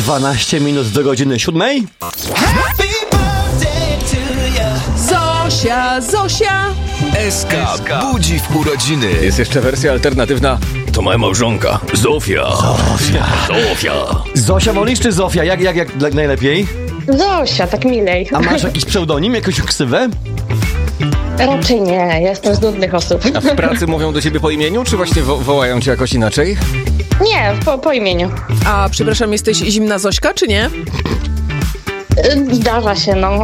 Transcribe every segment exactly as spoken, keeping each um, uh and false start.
dwanaście minut do godziny siódmej. Zosia, Zosia! S K budzi w urodziny. Jest jeszcze wersja alternatywna. To moja małżonka, Zofia. Zofia. Zofia. Zosia wolisz czy Zofia? Jak, jak, jak najlepiej? Zosia, tak milej. A masz jakiś pseudonim, jakąś ksywę? Raczej nie, ja jestem z nudnych osób. A w pracy mówią do ciebie po imieniu, czy właśnie wo- wołają cię jakoś inaczej? Nie, po, po imieniu. A przepraszam, jesteś zimna Zośka, czy nie? Y, Zdarza się, no.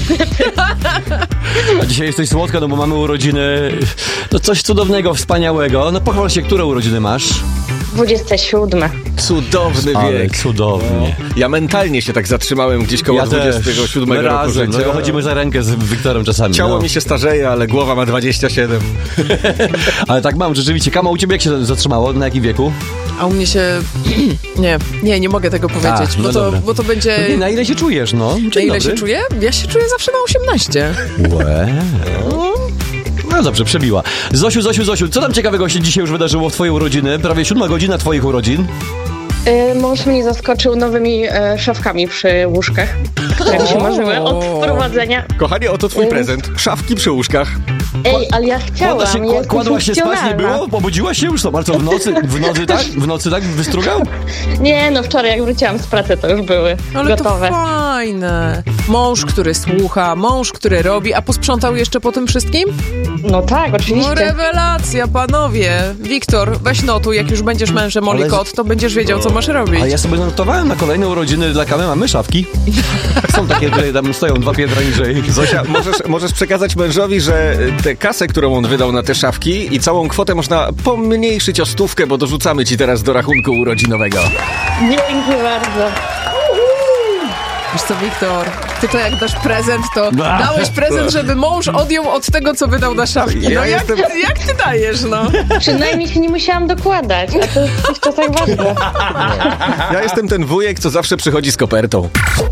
A dzisiaj jesteś słodka, no bo mamy urodziny. No coś cudownego, wspaniałego. No pochwal się, które urodziny masz? dwudzieste siódme. Cudowny Ale wiek. cudownie. Ja mentalnie się tak zatrzymałem gdzieś koło Ja też. dwudziestego siódmego My roku razem, życia. no, chodzimy za rękę z Wiktorem czasami. Ciało no. mi się starzeje, ale głowa ma dwadzieścia siedem. Ale tak mam, rzeczywiście. Kama, u ciebie jak się zatrzymało? Na jakim wieku? A u mnie się... nie, nie, nie mogę tego powiedzieć, A, no bo, to, dobra. bo to będzie... No nie, na ile się czujesz, no? Na Dzień ile dobry. się czuję? Ja się czuję zawsze na osiemnaście. Łe. No dobrze, przebiła. Zosiu, Zosiu, Zosiu, co tam ciekawego się dzisiaj już wydarzyło w twojej urodziny? Prawie siódma godzina twoich urodzin. Y, mąż mnie zaskoczył nowymi y, szafkami przy łóżkach, które mi się marzyły od wprowadzenia. Kochanie, oto twój Ej. prezent. Szafki przy łóżkach. Ej, ale ja chciałam, Kładła się, ja kła- jestem kładłaś się spać, nie funkcjonalna. było? Pobudziłaś się już? To, ale co, w nocy, w nocy tak? W nocy tak wystrugał? Nie, no wczoraj jak wróciłam z pracy, to już były Ale gotowe. to fajne. Mąż, który słucha, mąż, który robi, a posprzątał jeszcze po tym wszystkim? No tak, No oczywiście. rewelacja, panowie. Wiktor, weź notuj, jak już będziesz mężem Molly Ale z- Kot, to będziesz wiedział, co masz robić. A ja sobie zanotowałem na kolejne urodziny dla Kamy, mamy szafki. Są takie, które tam stoją dwa piętra niżej. Zosia, możesz, możesz przekazać mężowi, że tę kasę, którą on wydał na te szafki i całą kwotę można pomniejszyć o stówkę, bo dorzucamy ci teraz do rachunku urodzinowego. Dzięki bardzo. Wiesz co, Wiktor, ty to jak dasz prezent, to Bah. dałeś prezent, żeby mąż odjął od tego, co wydał na szafki. No Ja jak, jestem- jak ty dajesz, no? Przynajmniej się nie musiałam dokładać, a to jest w tych czasach ważne. Ja jestem ten wujek, co zawsze przychodzi z kopertą.